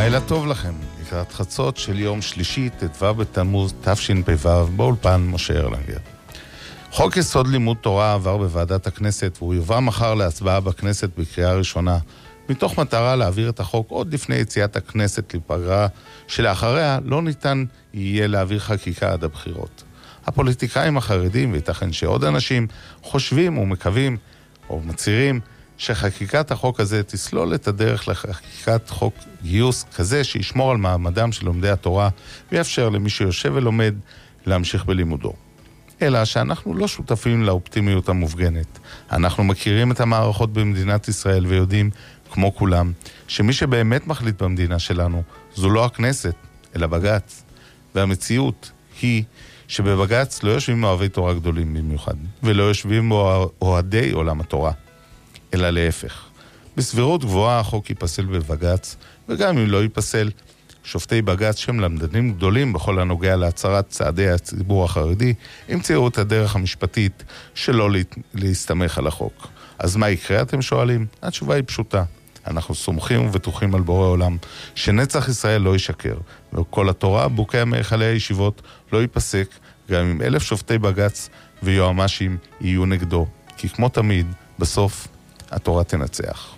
לילה טוב לכם, לקראת חצות של יום שלישי, ט"ו בתמוז תשפ"ו, באולפן משה ארלנגר. חוק יסוד לימוד תורה עבר בוועדת הכנסת, והוא יובא מחר להצבעה בכנסת בקריאה ראשונה, מתוך מטרה להעביר את החוק עוד לפני יציאת הכנסת לפגרה, שלאחריה לא ניתן יהיה להעביר חקיקה עד הבחירות. הפוליטיקאים החרדים, ויתכן שעוד אנשים, חושבים ומקווים או מצירים שחקיקת החוק הזה תסלול את הדרך לחקיקת חוק גיוס כזה שישמור על מעמדם של לומדי התורה ויאפשר למי שיושב ולומד להמשיך בלימודו. אלא שאנחנו לא שותפים לאופטימיות המופגנת. אנחנו מכירים את המערכות במדינת ישראל ויודעים, כמו כולם, שמי שבאמת מחליט במדינה שלנו זו לא הכנסת, אלא בג"ץ. והמציאות היא שבבג"ץ לא יושבים אוהבי תורה גדולים במיוחד, ולא יושבים אוהדי עולם התורה. אלא להפך. בסבירות גבוהה החוק ייפסל בבג"ץ, וגם אם לא ייפסל, שופטי בג"ץ שהם למדנים גדולים בכל הנוגע להצהרת צעדי הציבור החרדי, ימצאו את הדרך המשפטית שלא להסתמך על החוק. אז מה יקרה, אתם שואלים? התשובה היא פשוטה. אנחנו סומכים ובטוחים על בורא עולם שנצח ישראל לא ישקר, וכל התורה, בוקי מהיכלי הישיבות, לא ייפסק, גם אם 1,000 שופטי בג"ץ ויועמ"שים יהיו נגדו. כי כמו תמיד, בסוף התורה תנצח.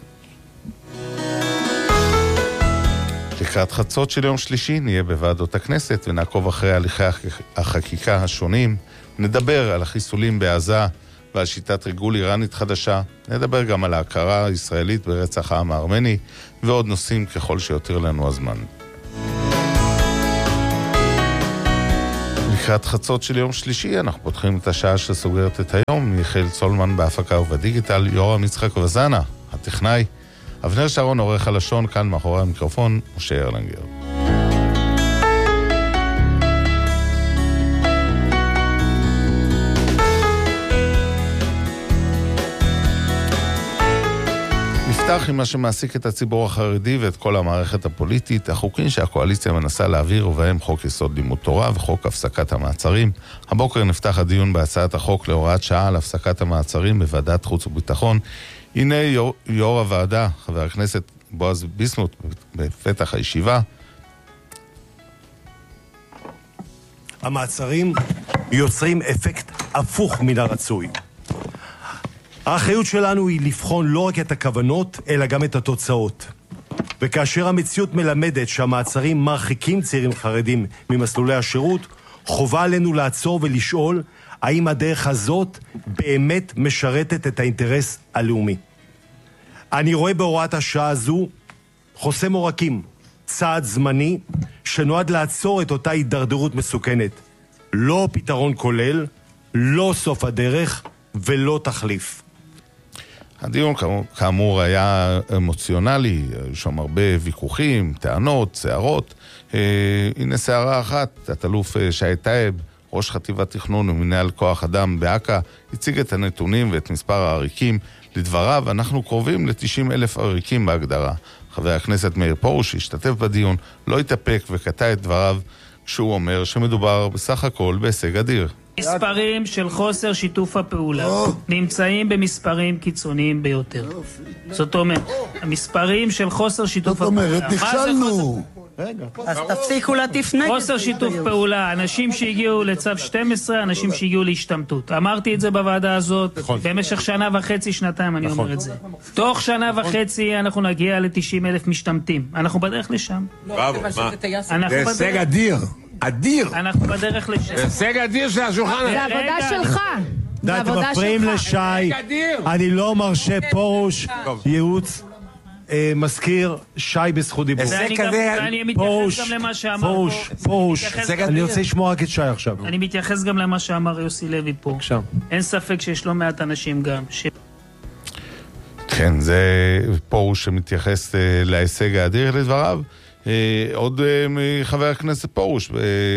לקראת חצות של יום שלישי נהיה בוועדות הכנסת ונעקוב אחרי הליכי החקיקה השונים. נדבר על החיסולים בעזה ועל שיטת ריגול איראנית חדשה. נדבר גם על ההכרה הישראלית ברצח העם הארמני ועוד נושאים ככל שיותר לנו הזמן. לקראת חצות של יום שלישי אנחנו פותחים את השעה שסוגרת את היום. מיכאל צולמן בהפקה ובדיגיטל, יורם יצחק וזנה, הטכנאי, אבנר שרון עורך הלשון, כאן מאחורי המיקרופון משה ארלנגר. נפתח עם מה שמעסיק את הציבור החרדי ואת כל המערכת הפוליטית, החוקים שהקואליציה מנסה להעביר, ובהם חוק יסוד לימוד תורה וחוק הפסקת המעצרים. הבוקר נפתח הדיון בהצעת החוק להוראת שעה על הפסקת המעצרים בוועדת חוץ וביטחון. הנה יו"ר הוועדה, חבר הכנסת בועז ביסמוט, בפתח הישיבה. המעצרים יוצרים אפקט הפוך מן הרצוי. האחריות שלנו היא לבחון לא רק את הכוונות, אלא גם את התוצאות. וכאשר המציאות מלמדת שהמעצרים מרחיקים צעירים חרדים ממסלולי השירות, חובה עלינו לעצור ולשאול האם הדרך הזאת באמת משרתת את האינטרס הלאומי. אני רואה בהוראת השעה הזו חוסם עורקים, צעד זמני שנועד לעצור את אותה הידרדרות מסוכנת. לא פתרון כולל, לא סוף הדרך ולא תחליף. הדיון כאמור היה אמוציונלי, היו שם הרבה ויכוחים, טענות, שערות. הנה שערה אחת, תת-אלוף שי טייב, ראש חטיבת תכנון ומנהל כוח אדם באקה, הציג את הנתונים ואת מספר העריקים. לדבריו, אנחנו קרובים ל-90,000 עריקים בהגדרה. חבר הכנסת מאיר פרוש, שהשתתף בדיון, לא התאפק וקטע את דבריו, כשהוא אומר שמדובר בסך הכל בהישג אדיר. מספרים של חוסר שיתוף הפעולה נמצאים במספרים קיצוניים ביותר. זאת אומרת, המספרים של חוסר שיתוף הפעולה. זאת אומרת, נכשלנו. אז תפסיקו להטיף נגד. חוסר שיתוף פעולה, אנשים שהגיעו לצו 12, אנשים שהגיעו להשתמטות. אמרתי את זה בוועדה הזאת, במשך שנה וחצי, שנתיים אני אומר את זה. תוך שנה וחצי אנחנו נגיע ל-90,000 משתמטים. אנחנו בדרך לשם. בראבו, מה? זה הישג אדיר. אדיר. אנחנו בדרך לשם. זה הישג אדיר של השולחן. זה עבודה שלך. די, אתם מפריעים לשי. אני לא מרשה פרוש ייעוץ. מזכיר שי בזכות דיבור. ואני מתייחס גם למה שאמר פרוש, אני רוצה לשמוע רק את שי עכשיו. אני מתייחס גם למה שאמר יוסי לוי פה. אין ספק שיש לא מעט אנשים גם כן, זה פרוש שמתייחס להישג האדיר לדבריו. עוד מחבר הכנסת פרוש,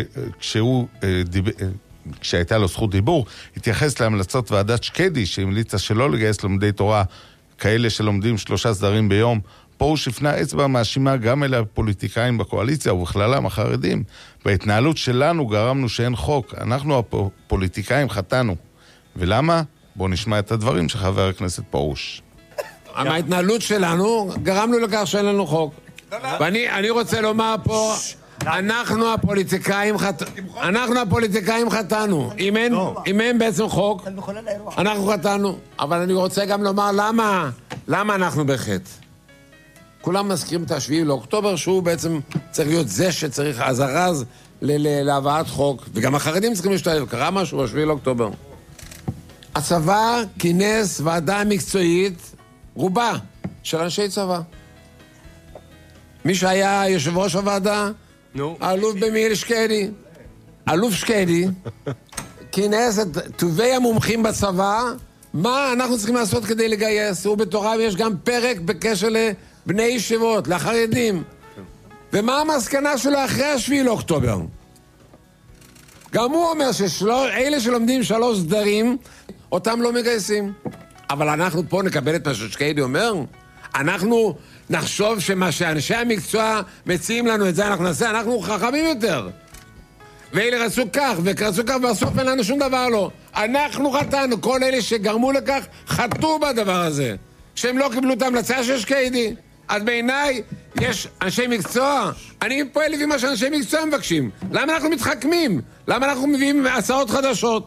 כשהייתה לו זכות דיבור, התייחס להמלצות ועדת שקדי שהמליצה שלא לגייס לומדי תורה כאלה שלומדים 3 סדרים ביום. פרוש הפנה אצבע מאשימה גם אל הפוליטיקאים בקואליציה ובכללם החרדים. בהתנהלות שלנו גרמנו שאין חוק, אנחנו הפוליטיקאים חטאנו. ולמה? בואו נשמע את הדברים של חבר הכנסת פרוש. ההתנהלות שלנו גרמנו לכך שאין לנו חוק. ואני רוצה לומר פה, אנחנו הפוליטיקאים חטאנו. אם אין בעצם חוק, אנחנו חטאנו. אבל אני רוצה גם לומר למה אנחנו בחטא. כולם מזכירים את ה7 לאוקטובר, שהוא בעצם צריך להיות זה שצריך הזרז להבאת חוק, וגם החרדים צריכים להשתלב. קרה משהו ב7 לאוקטובר. הצבא כינס ועדה מקצועית, רובה, של אנשי צבא. מי שהיה יושב ראש הוועדה, האלוף במיל' שקדי. אלוף שקדי כינס את טובי המומחים בצבא, מה אנחנו צריכים לעשות כדי לגייס. הוא בתורה ויש גם פרק בקשר לבני ישיבות, לחרדים. ומה המסקנה שלו אחרי 7 לאוקטובר? גם הוא אומר שאלה שלומדים 3 סדרים, אותם לא מגייסים. אבל אנחנו פה נקבל את מה ששקדי אומר? אנחנו נחשוב שמה שאנשי המקצוע מציעים לנו את זה אנחנו נעשה, אנחנו חכמים יותר. ואלה רצו כך, ורצו כך, בסוף אין לנו שום דבר לא. אנחנו חטאנו, כל אלה שגרמו לכך חטאו בדבר הזה. שהם לא קיבלו את ההמלצה של שקדי. אז בעיניי יש אנשי מקצוע, אני פועל לפי מה שאנשי מקצוע מבקשים. למה אנחנו מתחכמים? למה אנחנו מביאים הצעות חדשות?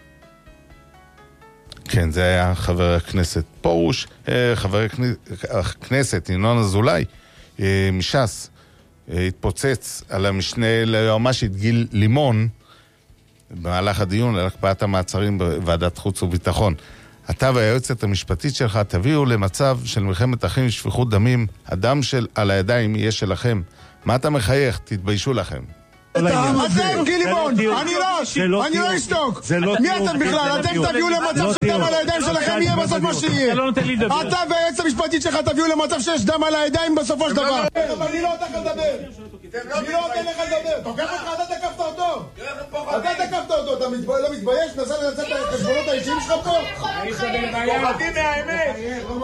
כן, זה היה חבר הכנסת פרוש, חבר הכנסת ינון אזולאי מש"ס, התפוצץ על המשנה ליועמ"שית גיל לימון במהלך הדיון על הקפאת המעצרים בוועדת חוץ וביטחון. אתה והיועצת המשפטית שלך תביאו למצב של מלחמת אחים, שפיכות דמים, הדם על הידיים יהיה שלכם. מה אתה מחייך? תתביישו לכם. אתם גיל לימון, אני לא אשתוק. מי אתם בכלל? אתם תביאו למצב שדם על הידיים שלכם יהיה בסוף מה שיהיה. אתה והיועצת המשפטית שלך תביאו למצב שיש דם על הידיים בסופו של דבר. אבל אני לא אותך לדבר. אני לא אותך לדבר. תוקף אותך, אתה תקפת אותו. אתה תקפת אותו, אתה לא מתבייש? נסה לנצל את החשבונות האישיים שלך פה? פוחדים מהאמת.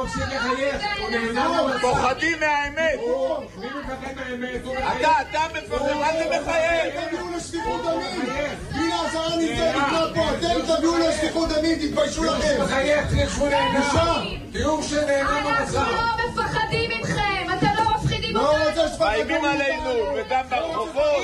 פוחדים מהאמת. אתה מפחד, מה זה מחייב? תביאו לשפיכות דמים. הנה השרה נמצאת לקנות פה, אתם תביאו לשפיכות דמים, תתביישו לכם. בושה. תיאור שנהנה במצב. אנחנו לא מפחדים מכם, אתם לא מפחידים אותנו. מאיימים עלינו, ודם ברחובות.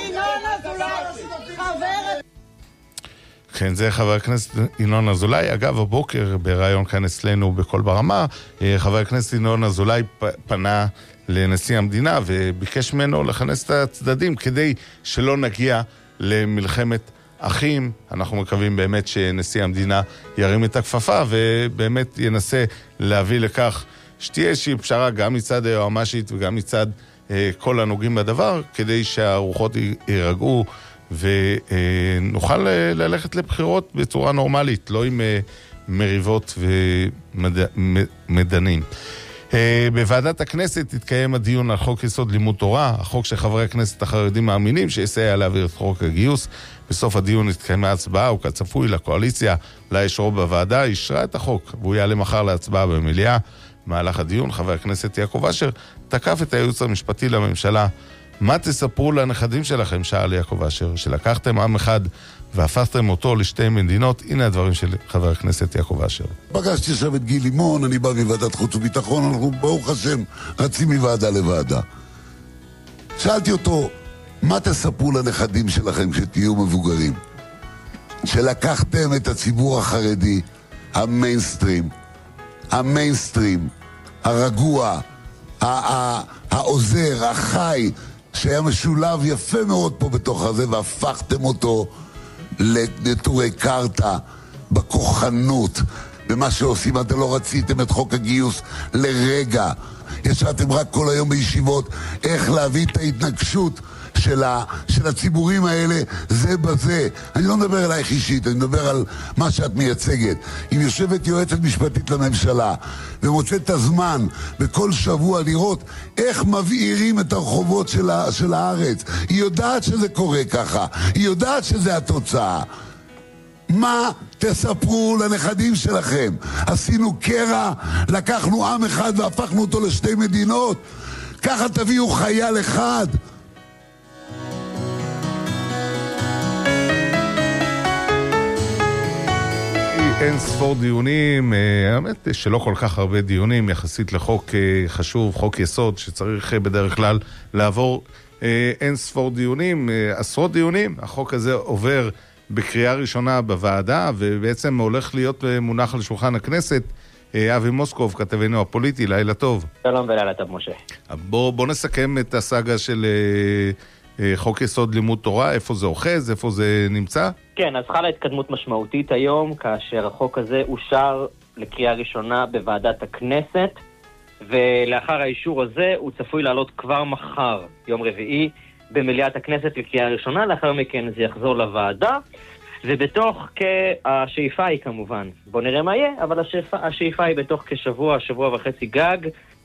כן, זה חבר הכנסת ינון אזולאי. אגב, הבוקר ברעיון כאן אצלנו בכל ברמה, חבר הכנסת ינון אזולאי פנה לנשיא המדינה וביקש ממנו לכנס את הצדדים כדי שלא נגיע למלחמת אחים. אנחנו מקווים באמת שנשיא המדינה ירים את הכפפה ובאמת ינסה להביא לכך שתהיה איזושהי פשרה גם מצד היועמ"שית וגם מצד כל הנוגעים בדבר, כדי שהרוחות יירגעו ונוכל ללכת לבחירות בצורה נורמלית, לא עם מריבות ומדנים. בוועדת הכנסת התקיים הדיון על חוק יסוד לימוד תורה, החוק שחברי הכנסת החרדים מאמינים שיסייע להעביר את חוק הגיוס. בסוף הדיון התקיימה הצבעה, וכצפוי לקואליציה, לה יש רוב בוועדה, אישרה את החוק, והוא יעלה מחר להצבעה במליאה. במהלך הדיון, חבר הכנסת יעקב אשר תקף את הייעוץ המשפטי לממשלה. מה תספרו לנכדים שלכם, שאל יעקב אשר, שלקחתם עם אחד והפכתם אותו לשתי מדינות? הנה הדברים של חבר הכנסת יעקב אשר. פגשתי עכשיו את גיל לימון, אני בא מוועדת חוץ וביטחון, אנחנו ברוך השם רצים מוועדה לוועדה. שאלתי אותו, מה תספרו לנכדים שלכם כשתהיו מבוגרים? שלקחתם את הציבור החרדי, המיינסטרים, הרגוע, העוזר, החי, שהיה משולב יפה מאוד פה בתוך הזה, והפכתם אותו לנטורי קרתא, בכוחנות, במה שעושים. אתם לא רציתם את חוק הגיוס לרגע. ישבתם רק כל היום בישיבות איך להביא את ההתנגשות של הציבורים האלה זה בזה. אני לא מדבר עלייך אישית, אני מדבר על מה שאת מייצגת. אם יושבת יועצת משפטית לממשלה ומוצאת את הזמן בכל שבוע לראות איך מבעירים את הרחובות של הארץ, היא יודעת שזה קורה ככה, היא יודעת שזה התוצאה. מה תספרו לנכדים שלכם? עשינו קרע, לקחנו עם אחד והפכנו אותו לשתי מדינות? ככה תביאו חייל אחד? אין ספור דיונים, האמת שלא כל כך הרבה דיונים יחסית לחוק חשוב, חוק יסוד שצריך בדרך כלל לעבור אין ספור דיונים, עשרות דיונים. החוק הזה עובר בקריאה ראשונה בוועדה ובעצם הולך להיות מונח על שולחן הכנסת. אבי מוסקוב, כתבנו הפוליטי, לילה טוב. שלום ולילה טוב, משה. בוא נסכם את הסאגה של חוק יסוד לימוד תורה, איפה זה אוחז, איפה זה נמצא? כן, אז חלה התקדמות משמעותית היום, כאשר החוק הזה אושר לקריאה ראשונה בוועדת הכנסת, ולאחר האישור הזה הוא צפוי לעלות כבר מחר, יום רביעי, במליאת הכנסת לקריאה ראשונה, לאחר מכן זה יחזור לוועדה, ובתוך השאיפה היא כמובן, בוא נראה מה יהיה, אבל השאיפה היא בתוך כשבוע, שבוע וחצי גג,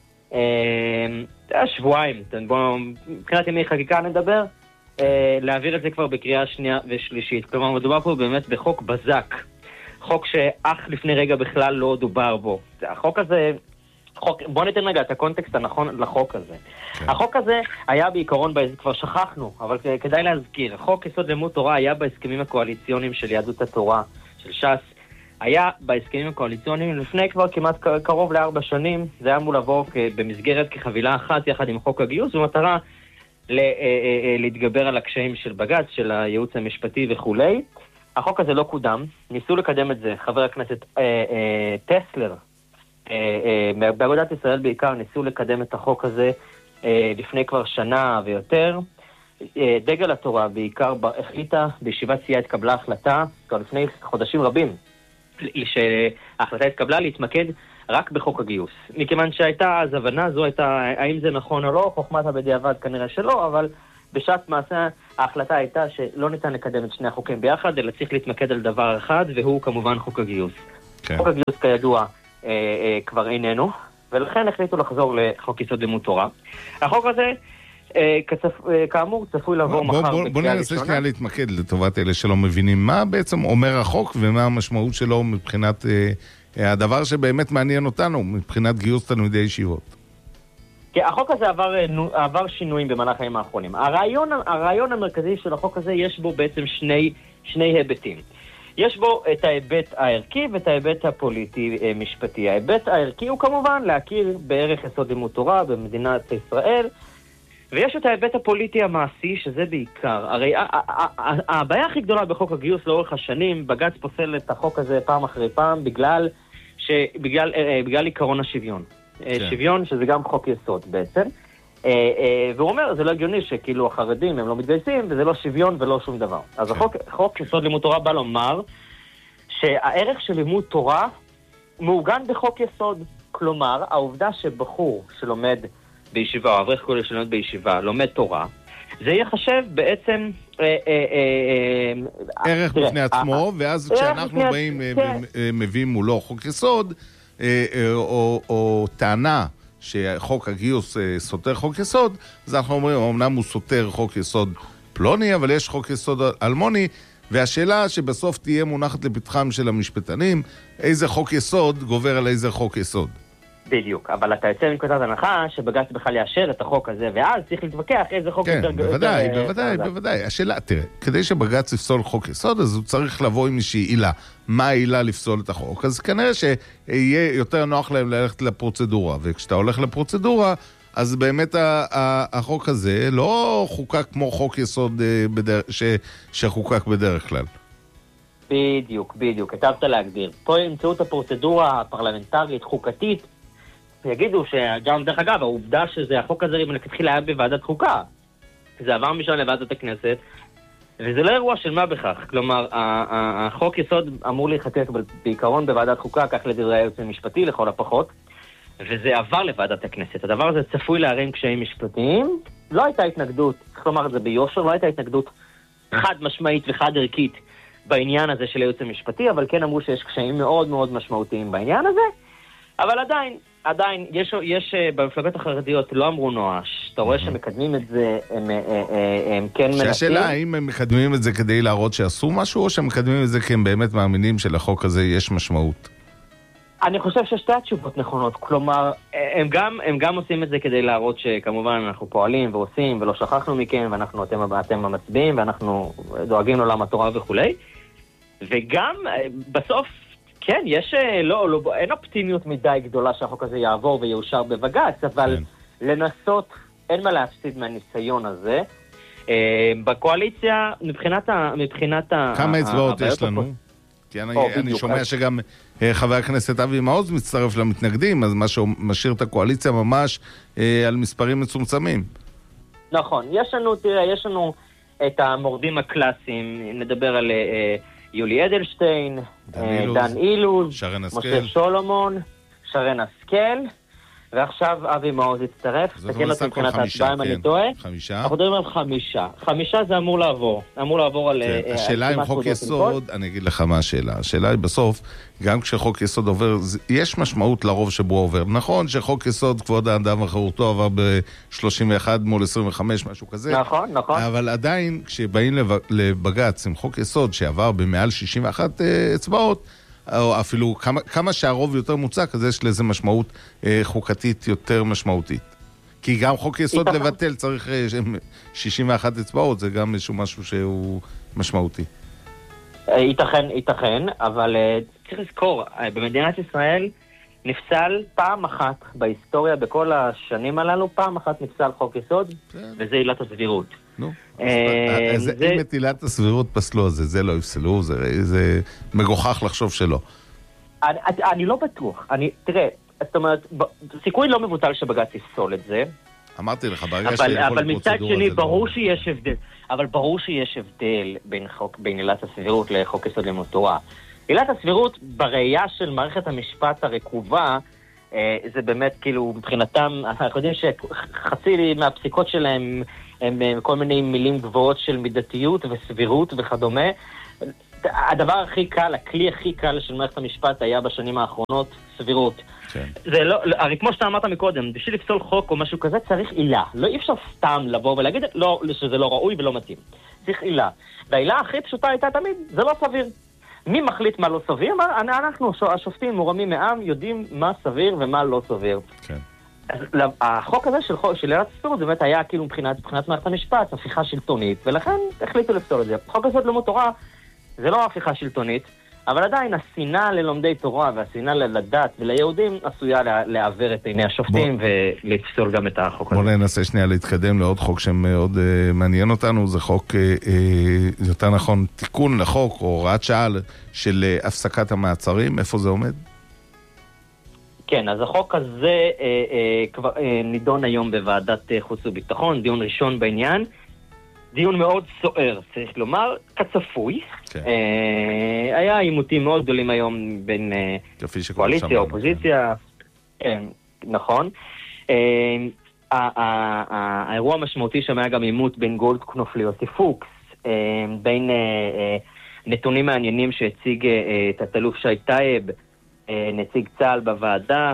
שבועיים, מבחינת ימי חקיקה נדבר, להעביר את זה כבר בקריאה שנייה ושלישית. כלומר, מדובר פה באמת בחוק בזק, חוק שאך לפני רגע בכלל לא דובר בו. החוק הזה, בוא ניתן רגע את הקונטקסט הנכון לחוק הזה. החוק הזה היה בעיקרון, כבר שכחנו, אבל כדאי להזכיר, חוק יסוד לימוד תורה היה בהסכמים הקואליציוניים של יהדות התורה, של ש"ס, היה בהסכמים הקואליציוניים לפני כבר כמעט קרוב ל4 שנים, זה היה אמור לבוא במסגרת כחבילה אחת יחד עם חוק הגיוס, במטרה להתגבר על הקשיים של בג"ץ, של הייעוץ המשפטי וכולי. החוק הזה לא קודם, ניסו לקדם את זה, חבר הכנסת טסלר, באגודת ישראל בעיקר, ניסו לקדם את החוק הזה לפני כבר שנה ויותר. דגל התורה בעיקר החליטה, בישיבת סיעה התקבלה החלטה, כבר לפני חודשים רבים, שההחלטה התקבלה להתמקד רק בחוק הגיוס. מכיוון שהייתה אז הבנה, זו הייתה, האם זה נכון או לא, חוכמת בדיעבד כנראה שלא, אבל בשעת מעשה ההחלטה הייתה שלא ניתן לקדם את שני החוקים ביחד, אלא צריך להתמקד על דבר אחד, והוא כמובן חוק הגיוס. כן. חוק הגיוס כידוע כבר איננו, ולכן החליטו לחזור לחוק יסוד לימוד תורה. החוק הזה כאמור צפוי לעבור מחר. בוא ננסה שנייה להתמקד לטובת אלה שלא מבינים מה בעצם אומר החוק ומה המשמעות שלו מבחינת הדבר שבאמת מעניין אותנו, מבחינת גיוס תלמידי ישיבות. כי החוק הזה עבר שינויים במהלך הימים האחרונים. הרעיון המרכזי של החוק הזה יש בו בעצם שני היבטים. יש בו את ההיבט הערכי ואת ההיבט הפוליטי-משפטי. ההיבט הערכי הוא כמובן להכיר בערך יסוד לימוד תורה במדינת ישראל, ויש את ההיבט הפוליטי המעשי, שזה בעיקר. הרי הבעיה הכי גדולה בחוק הגיוס לאורך השנים, בג"ץ פוסל את החוק הזה פעם אחרי פעם, בגלל עיקרון השוויון. כן. שוויון, שזה גם חוק יסוד בעצם. והוא אומר, זה לא הגיוני שכאילו החרדים הם לא מתגייסים, וזה לא שוויון ולא שום דבר. אז החוק יסוד לימוד תורה בא לומר שהערך של לימוד תורה מעוגן בחוק יסוד. כלומר, העובדה שבחור שלומד בישיבה, או אברך כולל שלומד בישיבה, לומד תורה, זה יחשב בעצם ערך בפני עצמו, ואז כשאנחנו באים ומביאים מולו חוק יסוד, או טענה שחוק הגיוס סותר חוק יסוד, אז אנחנו אומרים, אמנם הוא סותר חוק יסוד פלוני, אבל יש חוק יסוד אלמוני, והשאלה שבסוף תהיה מונחת לפתחם של המשפטנים, איזה חוק יסוד גובר על איזה חוק יסוד. בדיוק, אבל אתה יוצא מנקודת הנחה שבג"ץ בכלל יאשר את החוק הזה, ואז צריך להתווכח איזה חוק יותר... כן, בוודאי. השאלה, תראה, כדי שבג"ץ יפסול חוק יסוד, אז הוא צריך לבוא עם איזושהי עילה. מה העילה לפסול את החוק? אז כנראה שיהיה יותר נוח להם ללכת לפרוצדורה, וכשאתה הולך לפרוצדורה, אז באמת החוק הזה לא חוקק כמו חוק יסוד שחוקק בדרך כלל. בדיוק, כתבת להגדיר. פה ימצאו את הפרוצדורה הפרלמנטרית, חוקתית, יגידו שגם דרך אגב, העובדה שזה החוק הזה התחיל היה בוועדת חוקה. זה עבר משם לוועדת הכנסת, וזה לא אירוע של מה בכך. כלומר, החוק יסוד אמור להיחקק בעיקרון בוועדת חוקה, כך לדברי הייעוץ המשפטי לכל הפחות, וזה עבר לוועדת הכנסת. הדבר הזה צפוי להרים קשיים משפטיים. לא הייתה התנגדות, צריך לומר את זה ביושר, לא הייתה התנגדות חד משמעית וחד ערכית בעניין הזה של הייעוץ המשפטי, אבל כן אמרו שיש קשיים מאוד מאוד משמעותיים בעניין הזה. אבל עדיין, יש במפלגות החרדיות לא אמרו נואש. אתה רואה שמקדמים את זה, הם כן מנסים. שהשאלה, האם הם מקדמים את זה כדי להראות שעשו משהו, או שהם מקדמים את זה כי הם באמת מאמינים שלחוק הזה יש משמעות? אני חושב ששתי התשובות נכונות. כלומר, הם גם עושים את זה כדי להראות שכמובן אנחנו פועלים ועושים ולא שכחנו מכם, ואתם המצביעים ואנחנו דואגים לעולם התורה וכו'. וגם בסוף כן, יש, אין אופטימיות מדי גדולה שהחוק הזה יעבור ויאושר בבג"ץ, אבל לנסות, אין מה להפסיד מהניסיון הזה. בקואליציה, מבחינת כמה אצבעות יש לנו? כי אני שומע שגם חבר הכנסת אבי מעוז מצטרף למתנגדים, אז מה שמשאיר את הקואליציה ממש על מספרים מצומצמים. נכון, יש לנו את המורדים הקלאסיים, נדבר על יולי אדלשטיין, דן אילוז, משה סולומון, שרן השכל, ועכשיו אבי מעוז יצטרף. תקן אותי מבחינת ההצבעה אם אני טועה. אנחנו מדברים על 5. 5 זה אמור לעבור על... השאלה עם חוק יסוד, אני אגיד לך מה השאלה. השאלה היא בסוף, גם כשחוק יסוד עובר, יש משמעות לרוב שבו עובר. נכון שחוק יסוד כבוד האדם וחירותו עבר ב-31 מול 25, משהו כזה. נכון. אבל עדיין, כשבאים לבג"ץ עם חוק יסוד שעבר במעל 61 אצבעות, או אפילו כמה שהרוב יותר מוצק, אז יש לזה משמעות חוקתית יותר משמעותית. כי גם חוק יסוד לבטל צריך 61 אצבעות, זה גם משהו שהוא משמעותי. ייתכן, אבל צריך לזכור, במדינת ישראל נפסל פעם אחת בהיסטוריה, בכל השנים הללו, פעם אחת נפסל חוק יסוד, וזה עילת הסבירות. נו, אז אם את עילת הסבירות פסלו, זה לא יפסלו, זה מגוחך לחשוב שלא. אני לא בטוח. תראה, זאת אומרת, סיכוי לא מבוטל שבג"ץ יפסול את זה. אמרתי לך, אבל מצד שני, ברור שיש הבדל. אבל ברור שיש הבדל בין עילת הסבירות לחוק יסוד לימוד תורה. עילת הסבירות, בראייה של מערכת המשפט הרקובה, זה באמת כאילו, מבחינתם, אנחנו יודעים שחצי מהפסיקות שלהם הם כל מיני מילים גבוהות של מידתיות וסבירות וכדומה. הדבר הכי קל, הכלי הכי קל של מערכת המשפט היה בשנים האחרונות סבירות. כן. זה לא, הרי כמו שאתה אמרת מקודם, בשביל לפסול חוק או משהו כזה צריך עילה. לא אי אפשר סתם לבוא ולהגיד לא, שזה לא ראוי ולא מתאים. צריך עילה. והעילה הכי פשוטה הייתה תמיד, זה לא סביר. מי מחליט מה לא סביר? אנחנו, השופטים מורמים מעם, יודעים מה סביר ומה לא סביר. כן. אז החוק הזה של עילת הסבירות באמת היה כאילו מבחינת מערכת המשפט, הפיכה שלטונית, ולכן החליטו לפסול את זה. חוק יסוד לימוד תורה זה לא הפיכה שלטונית, אבל עדיין השנאה ללומדי תורה והשנאה לדת וליהודים עשויה לעבר את עיני השופטים ולפסול גם את החוק הזה. בוא ננסה שנייה להתקדם לעוד חוק שמאוד מעניין אותנו, זה חוק, יותר נכון, תיקון לחוק או הוראת שעה של הפסקת המעצרים, איפה זה עומד? כן, אז החוק הזה כבר נידון היום בוועדת חוץ וביטחון, דיון ראשון בעניין. דיון מאוד סוער, צריך לומר, כצפוי. כן. היה עימותים מאוד גדולים היום בין קואליציה, אופוזיציה. כן, נכון. האירוע המשמעותי שם היה גם עימות בין גולדקנופ ליוסי פוקס, בין נתונים מעניינים שהציג תת-אלוף שי טייב, נציג צה"ל בוועדה,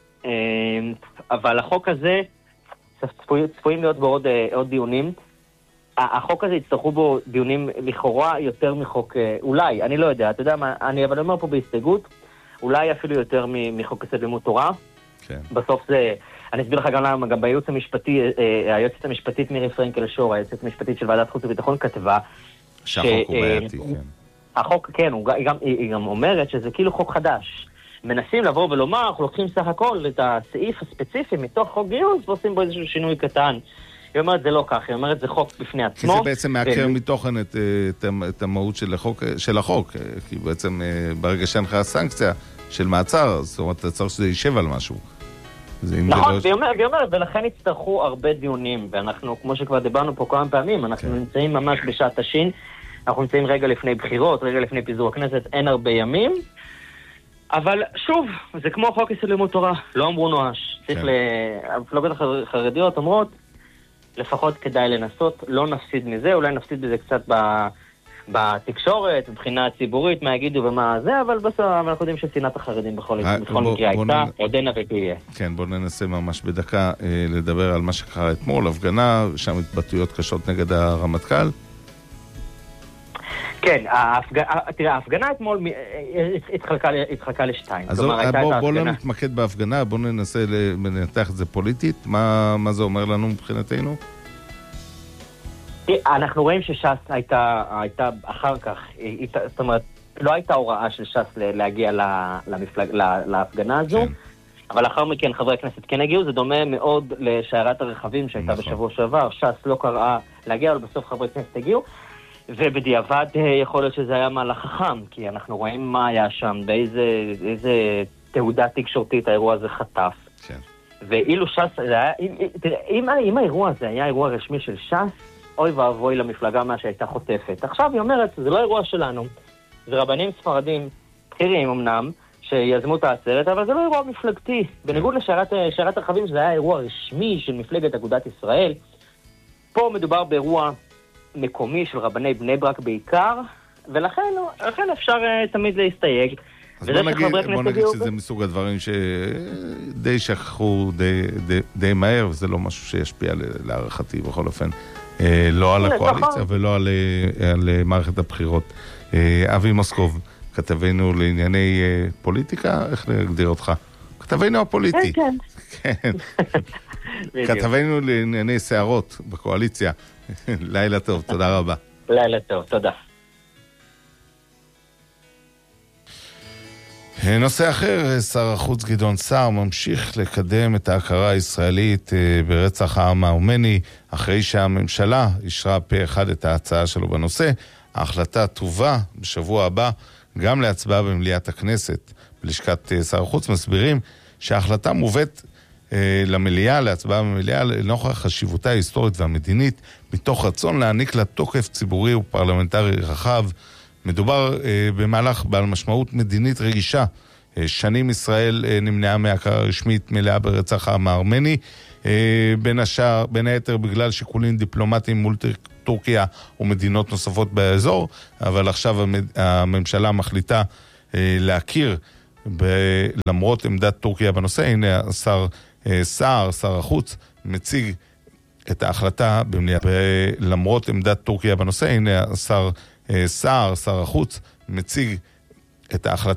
אבל החוק הזה צפויים להיות בעוד דיונים. החוק הזה יצטרכו בו דיונים לכאורה יותר מחוק, אולי, אני לא יודע, אתה יודע מה, אבל אומר פה בהסתייגות, אולי אפילו יותר מחוק יסוד לימוד תורה. כן. בסוף זה, אני אסביר לך גם למה, גם בייעוץ המשפטי, היועצת המשפטית מירי פרנקל שור, היועצת המשפטית של ועדת חוץ וביטחון כתבה, שהחוק הוא בעייתי, כן. החוק, כן, היא גם אומרת שזה כאילו חוק חדש. מנסים לבוא ולומר, אנחנו לוקחים סך הכל את הסעיף הספציפי מתוך חוק גיוס, ועושים בו איזשהו שינוי קטן. היא אומרת, זה לא כך, היא אומרת, זה חוק בפני עצמו. כי זה בעצם מעקר מתוכן את המהות של החוק, כי בעצם ברגע שאין לך סנקציה של מעצר, זאת אומרת, אתה צריך שזה יישב על משהו. נכון, והיא אומרת, ולכן יצטרכו הרבה דיונים, ואנחנו, כמו שכבר דיברנו פה כמה פעמים, אנחנו נמצאים ממש בשעת השין, אנחנו נמצאים רגע לפני בחירות, רגע לפני פיזור הכנסת, אין הרבה ימים, אבל שוב, זה כמו חוק יסוד לימוד תורה, לא אמרו נואש. צריך המפלגות החרדיות אומרות, לפחות כדאי לנסות, לא נפסיד מזה, אולי נפסיד בזה קצת בתקשורת, מבחינה ציבורית, מה יגידו ומה זה, אבל בסוף אנחנו יודעים ששנאת החרדים בכל מקרה הייתה, עודנה ותהיה. כן, בואו ננסה ממש בדקה לדבר על מה שקרה אתמול, הפגנה, שם התבטאויות קשות נגד הרמטכ"ל. כן, תראה, ההפגנה אתמול התחלקה לשתיים. אז בואו לא נתמקד בהפגנה, בואו ננסה לנתח את זה פוליטית, מה זה אומר לנו מבחינתנו? אנחנו רואים שש"ס הייתה אחר כך, זאת אומרת, לא הייתה הוראה של ש"ס להגיע להפגנה הזו, אבל לאחר מכן חברי הכנסת כן הגיעו. זה דומה מאוד לשיירת הרכבים שהייתה בשבוע שעבר. ש"ס לא קראה להגיע, אבל בסוף חברי הכנסת הגיעו. ובדיעבד יכול להיות שזה היה מהלך חכם, כי אנחנו רואים מה היה שם, באיזה תעודה תקשורתית האירוע הזה חטף. כן. ואילו ש"ס, אם האירוע הזה היה אירוע רשמי של ש"ס, אוי ואבוי למפלגה מה שהייתה חוטפת. עכשיו היא אומרת, זה לא אירוע שלנו, זה רבנים ספרדים, בכירים אמנם, שיזמו את העצרת, אבל זה לא אירוע מפלגתי. בניגוד לשיירת הרכבים, שזה היה אירוע רשמי של מפלגת אגודת ישראל, פה מדובר באירוע מקומי של רבני בני ברק בעיקר, ולכן אפשר תמיד להסתייג. אז בוא נגיד שזה מסוג הדברים שדי שכחו די מהר, וזה לא משהו שישפיע להערכתי בכל אופן, לא על הקואליציה ולא על מערכת הבחירות. אבי מוסקוב, כתבנו לענייני פוליטיקה, איך נגדיר אותך? כתבנו הפוליטי. כן. כתבנו לענייני שערות בקואליציה. לילה טוב, תודה רבה. לילה טוב, תודה. נושא אחר, שר החוץ גדעון סער ממשיך לקדם את ההכרה הישראלית ברצח העם הארמני, אחרי שהממשלה אישרה פה אחד את ההצעה שלו בנושא. ההחלטה תובא בשבוע הבא גם להצבעה במליאת הכנסת. בלשכת שר החוץ מסבירים שההחלטה מובאת למליאה, להצבעה במליאה, לנוכח חשיבותה ההיסטורית והמדינית, מתוך רצון להעניק לה תוקף ציבורי ופרלמנטרי רחב. מדובר במהלך בעל משמעות מדינית רגישה. שנים ישראל נמנעה מהכרה רשמית מלאה ברצח העם הארמני, בין היתר בגלל שיקולים דיפלומטיים מול טורקיה ומדינות נוספות באזור, אבל עכשיו הממשלה מחליטה להכיר למרות עמדת טורקיה בנושא. הנה סער, שר החוץ, מציג את ההחלטה במליאת, למרות עמדת טורקיה בנושא. הנה סער, שר החוץ, מציג את ההחלטה